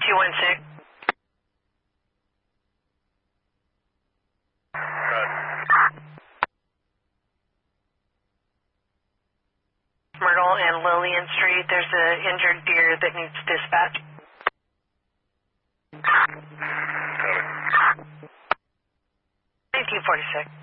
216. Myrtle and Lillian Street, there's an injured deer that needs dispatch. 1946.